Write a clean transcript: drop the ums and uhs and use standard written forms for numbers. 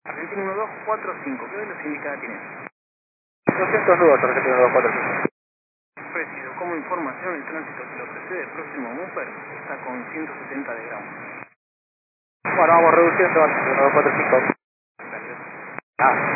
Argentina 1245, ¿qué velocidad indicada tiene? 202, Argentina 1245. Preciso, como información, el tránsito que lo precede, el próximo bumper, está con 170 de gramos. Bueno, vamos reduciendo al 1245. Gracias. Ah.